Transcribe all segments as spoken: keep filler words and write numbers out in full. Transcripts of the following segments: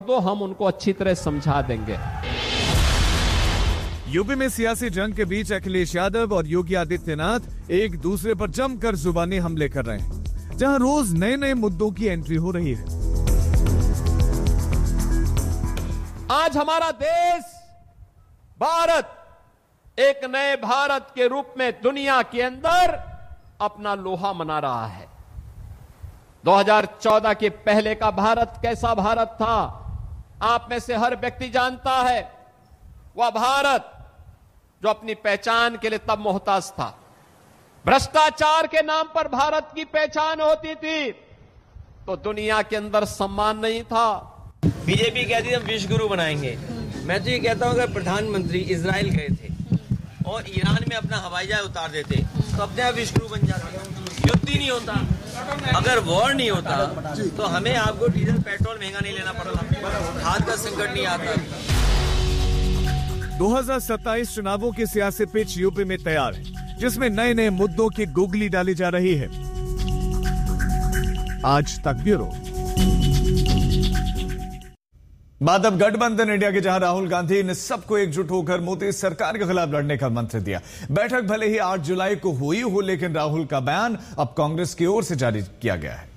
तो हम उनको अच्छी तरह समझा देंगे। यूपी में सियासी जंग के बीच अखिलेश यादव और योगी आदित्यनाथ एक दूसरे पर जमकर जुबानी हमले कर रहे हैं, जहां रोज नए नए मुद्दों की एंट्री हो रही है। आज हमारा देश भारत एक नए भारत के रूप में दुनिया के अंदर अपना लोहा मना रहा है। दो हज़ार चौदह के पहले का भारत कैसा भारत था, आप में से हर व्यक्ति जानता है। वह भारत जो अपनी पहचान के लिए तब मोहताज था, भ्रष्टाचार के नाम पर भारत की पहचान होती थी तो दुनिया के अंदर सम्मान नहीं था। बीजेपी कहती है हम विश्व गुरु बनाएंगे। मैं तो ये कहता हूं अगर प्रधानमंत्री इजराइल गए थे और ईरान में अपना हवाई जहाज उतार देते तो अपने आप विश्व गुरु बन जाते। युद्ध ही नहीं होता, अगर वॉर नहीं होता तो हमें आपको डीजल पेट्रोल महंगा नहीं लेना पड़ता, खाद का संकट नहीं आता। दो हज़ार सत्ताईस चुनावों की सियासी पिच यूपी में तैयार है, जिसमें नए नए मुद्दों की गुगली डाली जा रही है। आज तक ब्यूरो। बात अब गठबंधन इंडिया के, जहां राहुल गांधी ने सबको एकजुट होकर मोदी सरकार के खिलाफ लड़ने का मंत्र दिया। बैठक भले ही आठ जुलाई को हुई हो, लेकिन राहुल का बयान अब कांग्रेस की ओर से जारी किया गया है।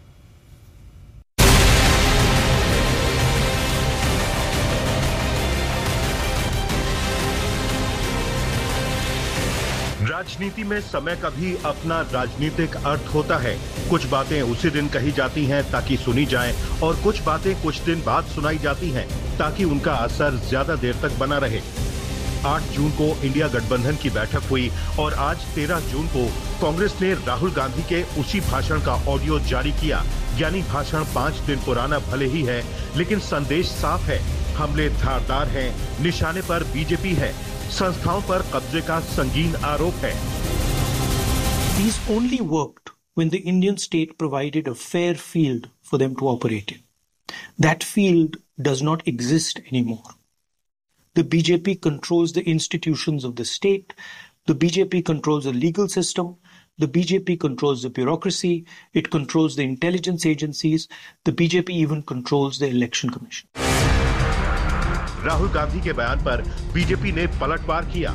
राजनीति में समय का भी अपना राजनीतिक अर्थ होता है। कुछ बातें उसी दिन कही जाती हैं ताकि सुनी जाएं, और कुछ बातें कुछ दिन बाद सुनाई जाती हैं ताकि उनका असर ज्यादा देर तक बना रहे। आठ जून को इंडिया गठबंधन की बैठक हुई और आज तेरह जून को कांग्रेस ने राहुल गांधी के उसी भाषण का ऑडियो जारी किया। यानी भाषण पांच दिन पुराना भले ही है, लेकिन संदेश साफ है। हमले धारदार हैं, निशाने पर बीजेपी है, संस्थाओं पर कब्जे का संगीन आरोप है। These only worked when the Indian state provided a fair field for them to operate in. That field does not exist anymore. The B J P controls the institutions of the state. The B J P controls the legal system. The B J P controls the bureaucracy. It controls the intelligence agencies. The B J P even controls the election commission. Rahul Gandhi के बयान पर BJP ने पलटवार किया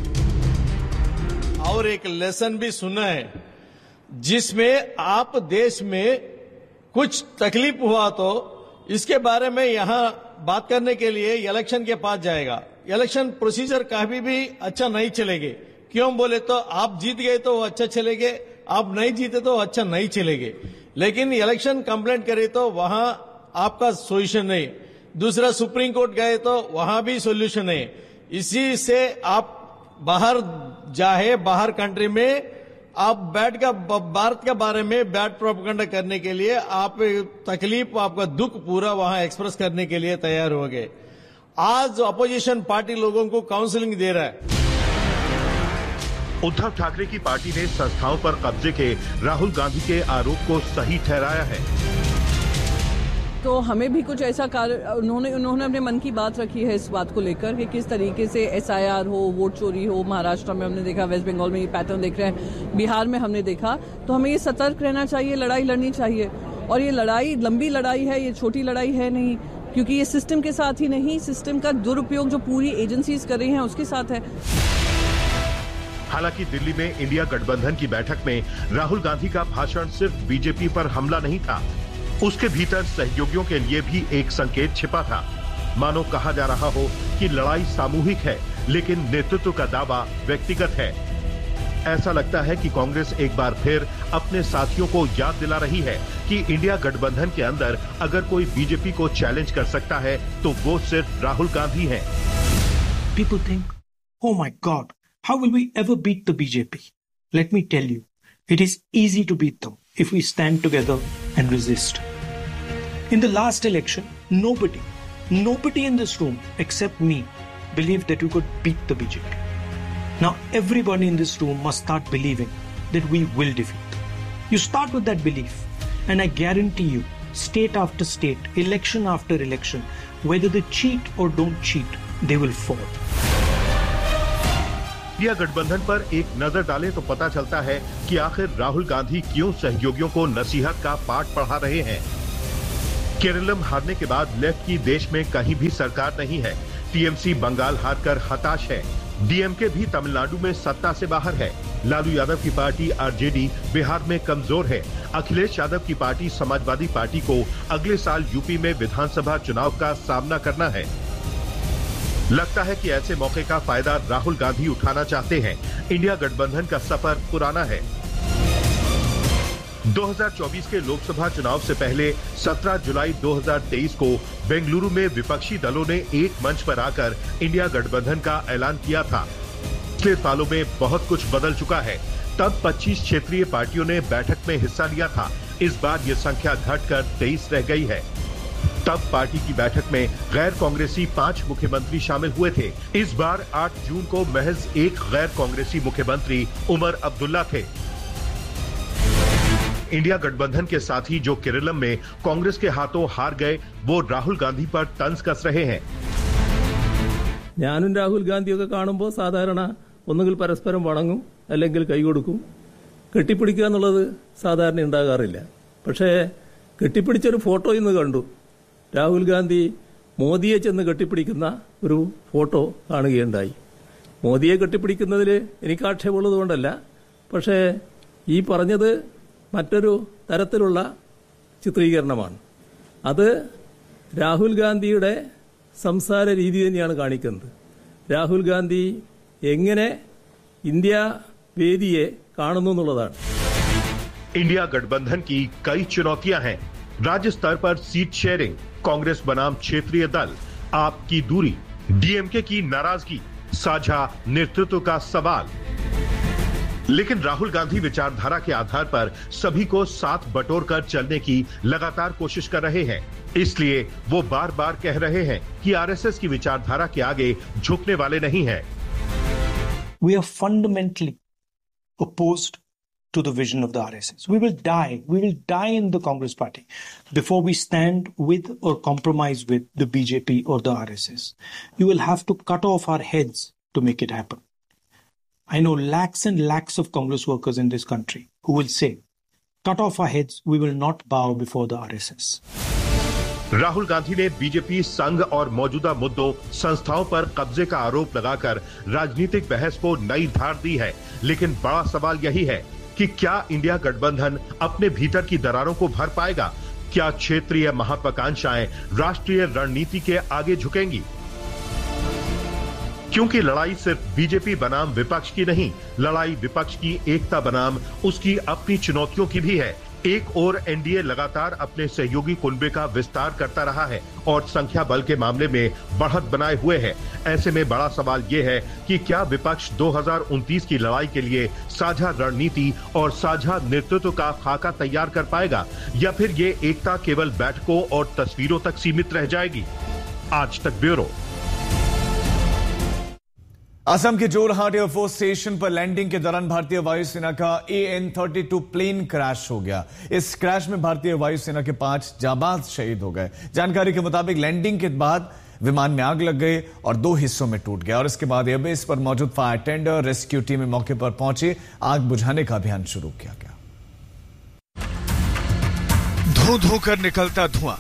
और एक lesson भी सुना है, जिसमें आप देश में कुछ तकलीफ हुआ तो इसके बारे में यहां बात करने के लिए इलेक्शन के पास जाएगा। इलेक्शन प्रोसीजर कभी भी अच्छा नहीं चलेगे। क्यों बोले तो आप जीत गए तो वो अच्छा चलेगे, आप नहीं जीते तो अच्छा नहीं चलेगे। लेकिन इलेक्शन कंप्लेंट करे तो वहां आपका सोल्यूशन नहीं। दूसरा, सुप्रीम कोर्ट गए तो वहां भी सोल्यूशन है। इसी से आप बाहर जाए, बाहर कंट्री में आप बैठ का भारत के बारे में बैड प्रोपेगेंडा करने के लिए आप तकलीफ, आपका दुख पूरा वहां एक्सप्रेस करने के लिए तैयार हो गए। आज अपोजिशन पार्टी लोगों को काउंसलिंग दे रहा है। उद्धव ठाकरे की पार्टी ने संस्थाओं पर कब्जे के राहुल गांधी के आरोप को सही ठहराया है। तो हमें भी कुछ ऐसा कार्य, उन्होंने उन्होंने अपने मन की बात रखी है इस बात को लेकर कि किस तरीके से एस आई आर हो, वोट चोरी हो। महाराष्ट्र में हमने देखा, वेस्ट बंगाल में ये पैटर्न देख रहे हैं, बिहार में हमने देखा। तो हमें ये सतर्क रहना चाहिए, लड़ाई लड़नी चाहिए। और ये लड़ाई लंबी लड़ाई है, ये छोटी लड़ाई है नहीं, क्योंकि ये सिस्टम के साथ ही नहीं, सिस्टम का दुरुपयोग जो पूरी एजेंसीज कर रही हैं उसके साथ है। हालांकि दिल्ली में इंडिया गठबंधन की बैठक में राहुल गांधी का भाषण सिर्फ बीजेपी पर हमला नहीं था, उसके भीतर सहयोगियों के लिए भी एक संकेत छिपा था। मानो कहा जा रहा हो कि लड़ाई सामूहिक है, लेकिन नेतृत्व का दावा व्यक्तिगत है। ऐसा लगता है कि कांग्रेस एक बार फिर अपने साथियों को याद दिला रही है कि इंडिया गठबंधन के अंदर अगर कोई बीजेपी को चैलेंज कर सकता है तो वो सिर्फ राहुल गांधी हैं। People think, oh my God, how will we ever beat the B J P? Let me tell you, it is easy to beat them if we stand together and resist. In the last election, nobody, nobody in this room except me believed that we could beat the B J P. Now everybody in this room must start believing that we will defeat them. You start with that belief, and I guarantee you, state after state, election after election, whether they cheat or don't cheat, they will fall. India गठबंधन पर एक नजर डालें तो पता चलता है कि आखिर राहुल गांधी क्यों सहयोगियों को नसीहत का पाठ पढ़ा रहे हैं। केरलम हारने के बाद लेफ्ट की देश में कहीं भी सरकार नहीं है। टीएमसी बंगाल हारकर हताश है। डीएमके भी तमिलनाडु में सत्ता से बाहर है। लालू यादव की पार्टी आरजेडी बिहार में कमजोर है। अखिलेश यादव की पार्टी समाजवादी पार्टी को अगले साल यूपी में विधानसभा चुनाव का सामना करना है। लगता है कि ऐसे मौके का फायदा राहुल गांधी उठाना चाहते हैं। इंडिया गठबंधन का सफर पुराना है। दो हज़ार चौबीस के लोकसभा चुनाव से पहले सत्रह जुलाई दो हज़ार तेईस को बेंगलुरु में विपक्षी दलों ने एक मंच पर आकर इंडिया गठबंधन का ऐलान किया था। पिछले सालों में बहुत कुछ बदल चुका है। तब पच्चीस क्षेत्रीय पार्टियों ने बैठक में हिस्सा लिया था। इस बार ये संख्या घटकर तेईस रह गई है। तब पार्टी की बैठक में गैर कांग्रेसी पांच मुख्यमंत्री शामिल हुए थे। इस बार आठ जून को महज एक गैर कांग्रेसी मुख्यमंत्री उमर अब्दुल्ला थे। इंडिया गठबंधन के साथी जो केरलम में कांग्रेस के हाथों हार गए, वो राहुल गांधी पर तंज कस रहे हैं। ഞാനും രാഹുൽ ഗാന്ധിയൊക്കെ കാണുമ്പോൾ സാധാരണ ഒന്നുകിൽ പരസ്പരം വണങ്ങും അല്ലെങ്കിൽ കൈകൊടുക്കും. കെട്ടിപ്പിടിക്കുക എന്നുള്ളത് സാധാരണ ഉണ്ടാകാറില്ല. പക്ഷേ കെട്ടിപ്പിടിച്ചൊരു ഫോട്ടോ ഇന്ന് കണ്ടു. രാഹുൽ ഗാന്ധി മോദിയെ ചെന്ന് കെട്ടിപ്പിടിക്കുന്ന ഒരു ഫോട്ടോ കാണുകയുണ്ടായി. മോദിയെ കെട്ടിപ്പിടിക്കുന്നതിൽ എനിക്ക് ആക്ഷേപമുള്ളത് കൊണ്ടല്ല, പക്ഷേ ഈ പറഞ്ഞത് മറ്റൊരു തരത്തിലുള്ള ചിത്രീകരണമാണ്. അത് രാഹുൽ ഗാന്ധിയുടെ സംസാര രീതി തന്നെയാണ് കാണിക്കുന്നത്. രാഹുൽ ഗാന്ധി എങ്ങനെ ഇന്ത്യ വേദിയെ കാണുന്നു എന്നുള്ളതാണ്. इंडिया गठबंधन की कई चुनौतियां हैं। राज्य स्तर पर सीट शेयरिंग, कांग्रेस बनाम क्षेत्रीय दल, आप की दूरी, डीएमके की नाराजगी, साझा नेतृत्व का सवाल। लेकिन राहुल गांधी विचारधारा के आधार पर सभी को साथ बटोर कर चलने की लगातार कोशिश कर रहे हैं। इसलिए वो बार बार कह रहे हैं कि आरएसएस की विचारधारा के आगे झुकने वाले नहीं हैं। We are fundamentally opposed to the vision of the R S S. We will die. We will die in the Congress party before we stand with or compromise with the B J P or the R S S. You will have to cut off our heads to make it happen. I know lakhs and lakhs of Congress workers in this country who will say, cut off our heads, we will not bow before the R S S. Rahul Gandhi ने BJP संघ और मौजूदा मुद्दों संस्थाओं पर कब्जे का आरोप लगाकर राजनीतिक बहस को नई धार दी है। लेकिन बड़ा सवाल यही है कि क्या इंडिया गठबंधन अपने भीतर की दरारों को भर पाएगा? क्या क्षेत्रीय महत्वाकांक्षाएं राष्ट्रीय रणनीति के आगे झुकेंगी? क्योंकि लड़ाई सिर्फ बीजेपी बनाम विपक्ष की नहीं, लड़ाई विपक्ष की एकता बनाम उसकी अपनी चुनौतियों की भी है। एक ओर एनडीए लगातार अपने सहयोगी कुनबे का विस्तार करता रहा है और संख्या बल के मामले में बढ़त बनाए हुए है। ऐसे में बड़ा सवाल ये है कि क्या विपक्ष दो हज़ार उनतीस की लड़ाई के लिए साझा रणनीति और साझा नेतृत्व का खाका तैयार कर पाएगा, या फिर ये एकता केवल बैठकों और तस्वीरों तक सीमित रह जाएगी? आज तक ब्यूरो। असम के जोरहाट एयरफोर्स स्टेशन पर लैंडिंग के दौरान भारतीय वायुसेना का A N thirty two plane crash हो गया। इस क्रैश में भारतीय वायुसेना के पांच जाबाज शहीद हो गए। जानकारी के मुताबिक लैंडिंग के बाद विमान में आग लग गई और दो हिस्सों में टूट गया और इसके बाद एयरबेस पर मौजूद फायर टेंडर रेस्क्यू टीमें मौके पर पहुंची। आग बुझाने का अभियान शुरू किया गया। धो धो कर निकलता धुआं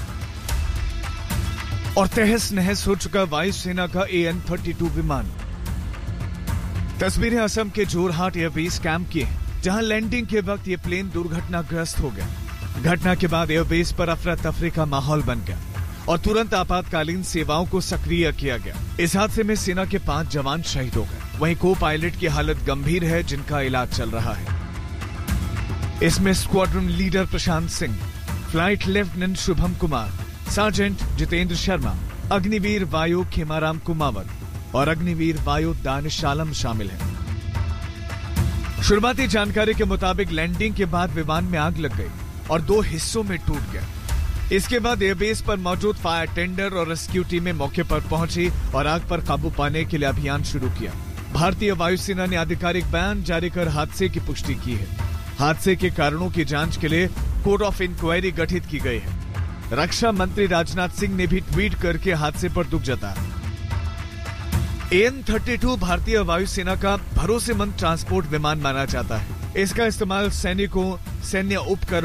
और तहस नहस हो चुका वायुसेना का ए एन थर्टी टू विमान। तस्वीरें असम के जोरहाट एयरबेस कैंप की हैं, जहां लैंडिंग के वक्त ये प्लेन दुर्घटनाग्रस्त हो गया। घटना के बाद एयरबेस पर अफरा तफरी का माहौल बन गया और तुरंत आपातकालीन सेवाओं को सक्रिय किया गया। इस हादसे में सेना के पांच जवान शहीद हो गए। वहीं को पायलट की हालत गंभीर है, जिनका इलाज चल रहा है। इसमें squadron leader Prashant Singh, flight lieutenant Shubham Kumar, sergeant Jitendra Sharma, Agniveer वायु खेमाराम कुमावत और अग्निवीर वायु दानिश आलम शामिल हैं। शुरुआती जानकारी के मुताबिक लैंडिंग के बाद विमान में आग लग गई और दो हिस्सों में टूट गया। इसके बाद एयरबेस पर मौजूद फायर टेंडर और रेस्क्यू टीमें मौके पर पहुंची और आग पर काबू पाने के लिए अभियान शुरू किया। भारतीय वायुसेना ने आधिकारिक बयान जारी कर हादसे की पुष्टि की है। हादसे के कारणों की जांच के लिए कोर्ट ऑफ इंक्वायरी गठित की गई है। रक्षा मंत्री राजनाथ सिंह ने भी ट्वीट करके हादसे पर दुख जताया। ए एन थर्टी टू भारतीय वायुसेना का भरोसेमंद ट्रांसपोर्ट विमान माना जाता है। इसका इस्तेमाल सैनिकों, सैन्य उपकरणों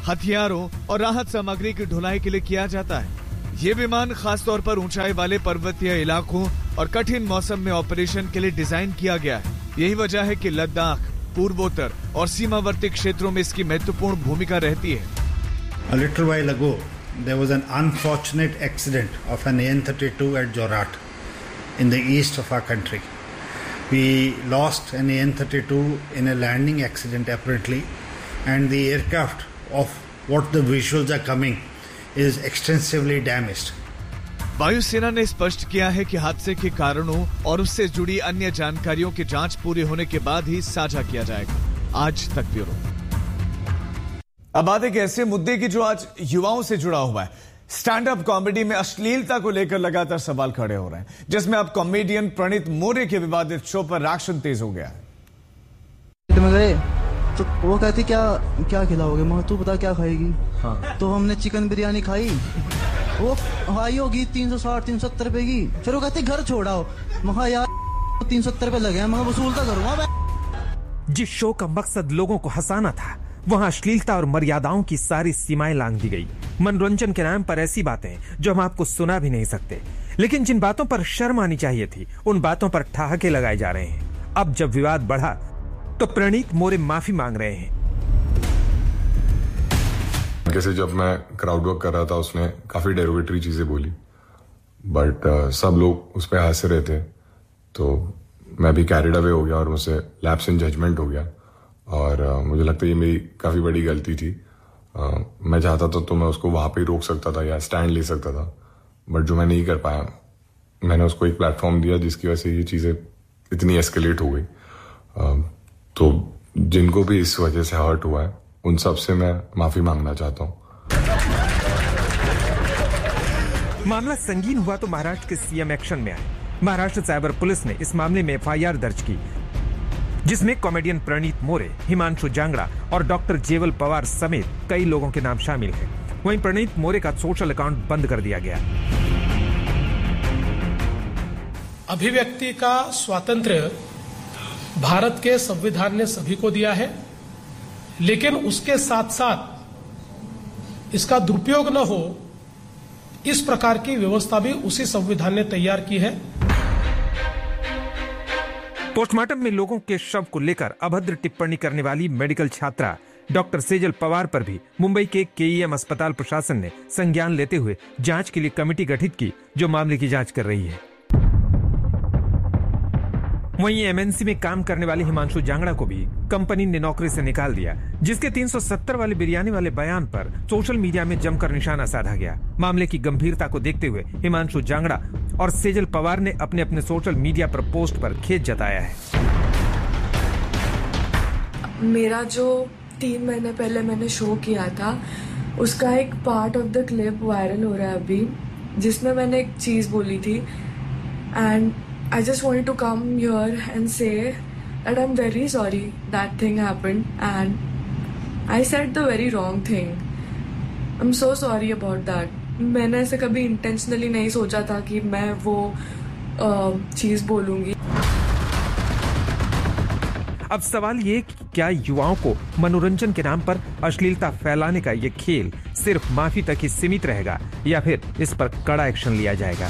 हथियारों और राहत सामग्री की ढुलाई के लिए किया जाता है। ये विमान खासतौर पर ऊंचाई वाले पर्वतीय इलाकों और कठिन मौसम में ऑपरेशन के लिए डिजाइन किया गया है। यही वजह है कि लद्दाख, पूर्वोत्तर और सीमावर्ती क्षेत्रों में इसकी महत्वपूर्ण भूमिका रहती है। A little while ago, there was an unfortunate accident of an A N thirty-two at Jorat in the east of our country. We lost an A N thirty-two in a landing accident apparently, and the aircraft of what the visuals are coming is extensively damaged. वायुसेना ने स्पष्ट किया है कि हादसे के कारणों और उससे जुड़ी अन्य जानकारियों की जांच पूरी होने के बाद ही साझा किया जाएगा। आज तक ब्यूरो। अब बात एक ऐसे मुद्दे की जो आज युवाओं से जुड़ा हुआ है। स्टैंड अप कॉमेडी में अश्लीलता को लेकर लगातार सवाल खड़े हो रहे हैं, जिसमें अब कॉमेडियन प्रणीत मोरे के विवादित शो पर रिएक्शन तेज हो गया है। तो वो कहती क्या क्या खिलाओगे? मैं तू बता क्या खाएगी? हाँ। तो हमने चिकन बिरयानी खाई, वो खाई होगी तीन सौ साठ तीन सौ सत्तर रुपए की। फिर वो कहती घर छोड़ाओ। मैं यार तीन सौ सत्तर रुपए लगे हैं, मैं वसूलता करूंगा। जिस शो का मकसद लोगों को हंसाना था, वहाँ अश्लीलता और मर्यादाओं की सारी सीमाएं लांघ दी गई। मनोरंजन के नाम पर ऐसी बातें जो हम आपको सुना भी नहीं सकते, लेकिन जिन बातों पर शर्म आनी चाहिए थी, उन बातों पर ठहाके लगाए जा रहे हैं। अब जब विवाद बढ़ा तो प्रणीत मोरे माफी मांग रहे हैं। जैसे जब मैं क्राउड वर्क कर रहा था, उसने काफी डेरोगेटरी चीजें बोली, बट uh, सब लोग उस पर हंस रहे थे, तो मैं भी कैरिड अवे हो गया और मुझसे लैप्स इन जजमेंट हो गया। और uh, मुझे लगता है ये मेरी काफी बड़ी गलती थी। uh, मैं चाहता था तो मैं उसको वहां पे ही रोक सकता था या स्टैंड ले सकता था, बट जो मैं नहीं कर पाया, मैंने उसको एक प्लेटफॉर्म दिया जिसकी वजह से ये चीजें इतनी एस्केलेट हो गई। uh, तो जिनको भी इस वजह से हर्ट हुआ है, उन सब से मैं माफी मांगना चाहता हूं। मामला संगीन हुआ तो महाराष्ट्र के सीएम एक्शन में आए। महाराष्ट्र साइबर पुलिस ने इस मामले में एफ आई आर दर्ज की, जिसमें कॉमेडियन प्रणीत मोरे, हिमांशु जांगड़ा और डॉक्टर जेवल पवार समेत कई लोगों के नाम शामिल हैं। वहीं प्रणीत मोरे का सोशल अकाउंट बंद कर दिया गया। अभिव्यक्ति का स्वातंत्र्य भारत के संविधान ने सभी को दिया है, लेकिन उसके साथ साथ इसका दुरुपयोग न हो, इस प्रकार की व्यवस्था भी उसी संविधान ने तैयार की है। पोस्टमार्टम में लोगों के शव को लेकर अभद्र टिप्पणी करने वाली मेडिकल छात्रा डॉक्टर सेजल पवार पर भी मुंबई के के ई एम अस्पताल प्रशासन ने संज्ञान लेते हुए जांच के लिए कमेटी गठित की, जो मामले की जांच कर रही है। वहीं एम एन सी में काम करने वाले हिमांशु जांगड़ा को भी कंपनी ने नौकरी से निकाल दिया, जिसके तीन सौ सत्तर वाले बिरयानी वाले बयान पर सोशल मीडिया में जमकर निशाना साधा गया। मामले की गंभीरता को देखते हुए हिमांशु जांगड़ा और सेजल पवार ने अपने अपने सोशल मीडिया पर पोस्ट पर खेद जताया है। मेरा जो तीन महीने पहले मैंने शो किया था, उसका एक part of the clip viral हो रहा है अभी, जिसमें मैंने एक चीज बोली थी, and I just wanted to come here and say that I'm very sorry that thing happened and I said the very wrong thing. I'm so sorry about that. मैंने ऐसे कभी intentionally नहीं सोचा था कि मैं वो चीज बोलूंगी। अब सवाल ये कि क्या युवाओं को मनोरंजन के नाम पर अश्लीलता फैलाने का ये खेल सिर्फ माफी तक ही सीमित रहेगा या फिर इस पर कड़ा एक्शन लिया जाएगा?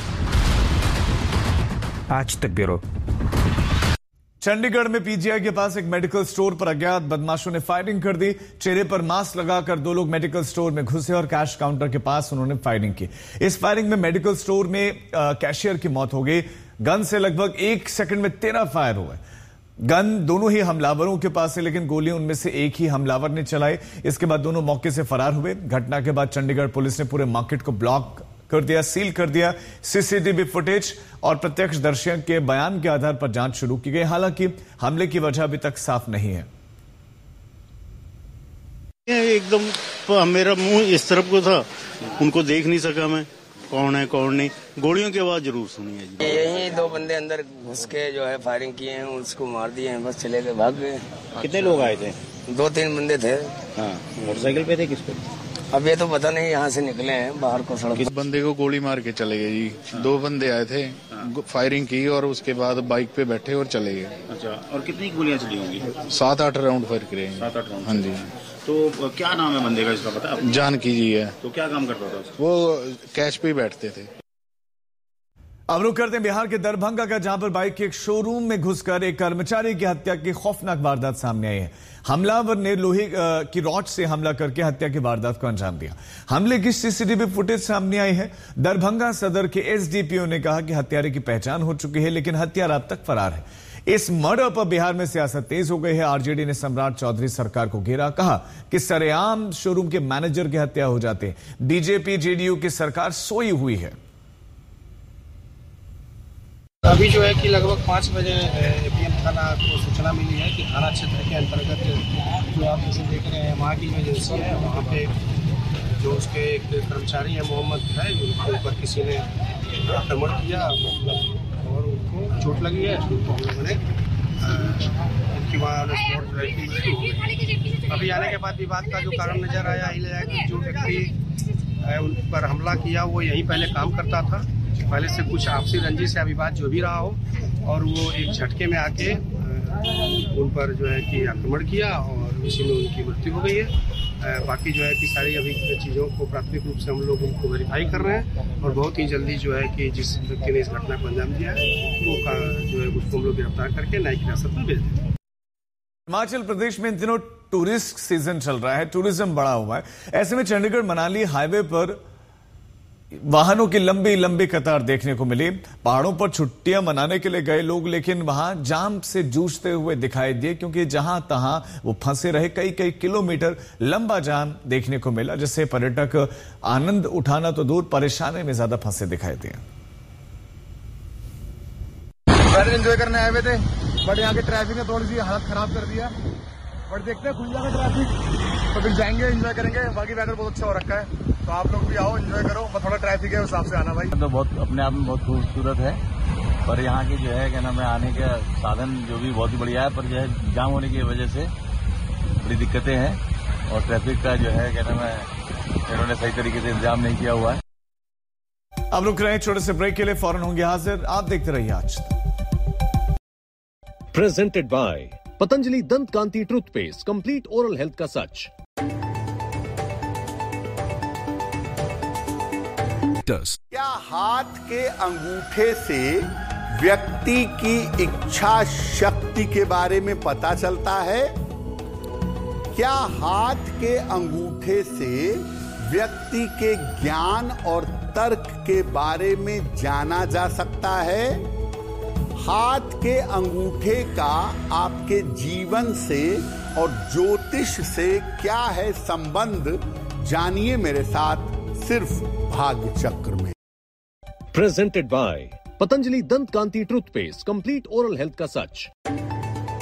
आज तक ब्यूरो। चंडीगढ़ में पी जी आई के पास एक मेडिकल स्टोर पर अज्ञात बदमाशों ने फायरिंग कर दी। चेहरे पर मास्क लगाकर दो लोग मेडिकल स्टोर में घुसे और कैश काउंटर के पास उन्होंने फायरिंग की। इस फायरिंग में मेडिकल स्टोर में आ, कैशियर की मौत हो गई। गन से लगभग एक सेकंड में तेरह फायर हुए। गन दोनों ही हमलावरों के पास है, लेकिन गोलियां उनमें से एक ही हमलावर ने चलाई। इसके बाद दोनों मौके से फरार हुए। घटना के बाद चंडीगढ़ पुलिस ने पूरे मार्केट को ब्लॉक कर दिया, सील कर दिया। सीसीटीवी फुटेज और प्रत्यक्षदर्शियों के बयान के आधार पर जांच शुरू की गई। हालांकि हमले की वजह अभी तक साफ नहीं है। एकदम मेरा मुंह इस तरफ को था, उनको देख नहीं सका मैं, कौन है कौन नहीं। गोलियों की आवाज जरूर सुनी है जी। यही दो बंदे अंदर घुस के जो है फायरिंग किए हैं, उसको मार दिए हैं, बस चले गए, भाग गए। कितने लोग आए थे? दो तीन बंदे थे। हाँ, मोटरसाइकिल पे थे? किस पे? अब ये तो पता नहीं, यहाँ से निकले हैं बाहर को सड़क। किस बंदे को गोली मार के चले गए जी। हाँ। दो बंदे आए थे, हाँ। फायरिंग की और उसके बाद बाइक पे बैठे और चले गए। अच्छा, और कितनी गोलियां चली होंगी? सात आठ राउंड फायर करे। सात आठ राउंड। हाँ जी। तो क्या नाम है बंदे का, इसका पता है? जानकी जी है। तो क्या काम करता था? वो कैश पे बैठते थे। अब रुक करते हैं बिहार के दरभंगा का, जहां पर बाइक के एक शोरूम में घुसकर एक कर्मचारी की हत्या की खौफनाक वारदात सामने आई है। हमलावर ने लोहे की रॉड से हमला करके हत्या की वारदात को अंजाम दिया। हमले की सीसीटीवी फुटेज सामने आई है। दरभंगा सदर के एसडीपीओ ने कहा कि हत्यारे की पहचान हो चुकी है, लेकिन हत्यारा अब तक फरार है। इस मर्डर पर बिहार में सियासत तेज हो गई है। आरजेडी ने सम्राट चौधरी सरकार को घेरा, कहा कि सरेआम शोरूम के मैनेजर की हत्या हो जाती। बीजेपी जेडीयू की सरकार सोई हुई है। अभी जो है कि लगभग पाँच बजे एपीएम थाना को सूचना मिली है कि थाना क्षेत्र के अंतर्गत जो आप जैसे देख रहे हैं वहाँ की जो एजेंसी है, वहाँ पे जो उसके एक कर्मचारी है मोहम्मद है, उनके ऊपर किसी ने आक्रमण किया और उनको चोट लगी है। तो हम लोगों ने उनकी वहाँ स्पॉट जो है कि मृत्यु हो गई। अभी आने के बाद विवाद का जो कारण नजर आया ही लगा कि जो व्यक्ति उन पर हमला किया वो यहीं पहले काम करता था, पहले से कुछ आपसी रंजिश या विवाद जो भी रहा हो, और वो एक झटके में आके उन पर जो है कि आक्रमण किया और इसी में उनकी मृत्यु हो गई है। बाकी जो है कि सारी अभी चीज़ों को प्राथमिक रूप से हम लोग उनको वेरीफाई कर रहे हैं और बहुत ही जल्दी जो है कि जिस व्यक्ति ने इस घटना को अंजाम दिया है वो का जो है उसको हम लोग गिरफ्तार करके न्यायिक हिरासत में भेज देंगे। हिमाचल प्रदेश में इन दिनों टूरिस्ट सीजन चल रहा है, टूरिज्म बढ़ा हुआ है। ऐसे में चंडीगढ़ मनाली हाईवे पर वाहनों की लंबी लंबी कतार देखने को मिली। पहाड़ों पर छुट्टियां मनाने के लिए गए लोग लेकिन वहां जाम से जूझते हुए दिखाई दिए, क्योंकि जहां तहां वो फंसे रहे। कई कई किलोमीटर लंबा जाम देखने को मिला, जिससे पर्यटक आनंद उठाना तो दूर, परेशानी में ज्यादा फंसे दिखाई दिए। एंजॉय करने आए हुए थे, बट यहाँ के ट्रैफिक ने थोड़ी सी हालत खराब कर दिया। बट देखते हैं खुल जाएगा ट्रैफिक तो फिर जाएंगे, एंजॉय करेंगे। बाकी वेदर बहुत अच्छा हो रखा है, तो आप लोग भी आओ, एंजॉय करो। बस थोड़ा ट्रैफिक है, उस हिसाब से आना भाई। तो बहुत अपने आप में बहुत खूबसूरत है, पर यहाँ की जो है क्या नाम है आने का साधन जो भी बहुत ही बढ़िया है, पर जो है जाम होने की वजह से बड़ी दिक्कतें हैं और ट्रैफिक का जो है क्या नाम है इन्होंने सही तरीके से इंतजाम नहीं किया हुआ है। अब रुक रहे हैं छोटे से ब्रेक के लिए, फौरन होंगे हाजिर। आप देखते रहिए आज प्रेजेंटेड बाय पतंजलि दंत कांति टूथपेस्ट, कंप्लीट ओरल हेल्थ का सच। क्या हाथ के अंगूठे से व्यक्ति की इच्छा शक्ति के बारे में पता चलता है? क्या हाथ के अंगूठे से व्यक्ति के ज्ञान और तर्क के बारे में जाना जा सकता है? हाथ के अंगूठे का आपके जीवन से और ज्योतिष से क्या है संबंध, जानिए मेरे साथ सिर्फ भाग्य चक्र में। प्रेजेंटेड बाय पतंजलि दंत कांति टूथपेस्ट, कंप्लीट ओरल हेल्थ का सच।